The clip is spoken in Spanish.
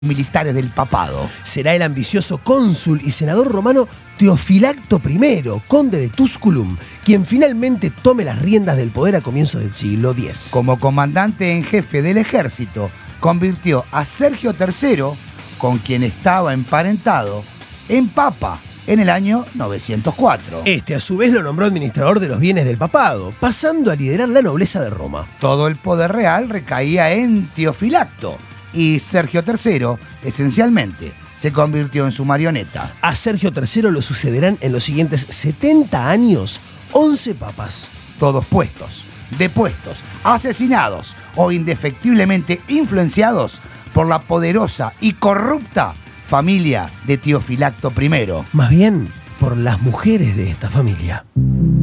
militares del papado. Será el ambicioso cónsul y senador romano Teofilacto I, conde de Tusculum, quien finalmente tome las riendas del poder a comienzos del siglo X. Como comandante en jefe del ejército, convirtió a Sergio III, con quien estaba emparentado, en papa en el año 904. Este, a su vez, lo nombró administrador de los bienes del papado, pasando a liderar la nobleza de Roma. Todo el poder real recaía en Teofilacto, y Sergio III, esencialmente, se convirtió en su marioneta. A Sergio III lo sucederán en los siguientes 70 años 11 papas. Todos puestos, depuestos, asesinados o indefectiblemente influenciados por la poderosa y corrupta familia de Teofilacto I. Más bien, por las mujeres de esta familia.